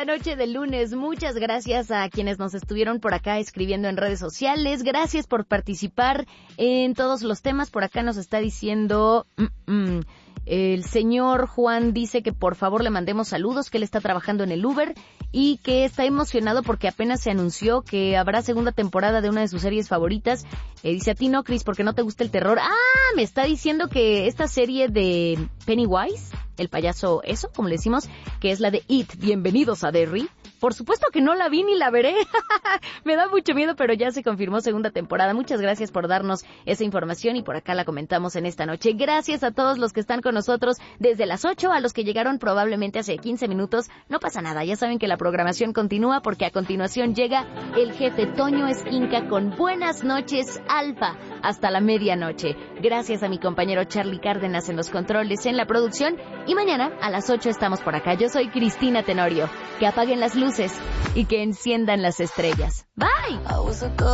esta noche de lunes. Muchas gracias a quienes nos estuvieron por acá escribiendo en redes sociales. Gracias por participar en todos los temas. Por acá nos está diciendo... El señor Juan dice que por favor le mandemos saludos, que él está trabajando en el Uber y que está emocionado porque apenas se anunció que habrá segunda temporada de una de sus series favoritas. Dice, a ti no, Cris, porque no te gusta el terror. Me está diciendo que esta serie de Pennywise, el payaso eso, como le decimos, que es la de It, Bienvenidos a Derry. Por supuesto que no la vi ni la veré. Me da mucho miedo, pero ya se confirmó segunda temporada. Muchas gracias por darnos esa información y por acá la comentamos en esta noche. Gracias a todos los que están con nosotros desde las 8, a los que llegaron probablemente hace 15 minutos. No pasa nada, ya saben que la programación continúa porque a continuación llega el jefe Toño Esquinca con Buenas noches, Alfa, hasta la medianoche. Gracias a mi compañero Charlie Cárdenas en los controles, en la producción. Y mañana a las 8 estamos por acá. Yo soy Cristina Tenorio. Que apaguen las luces y que enciendan las estrellas. Bye.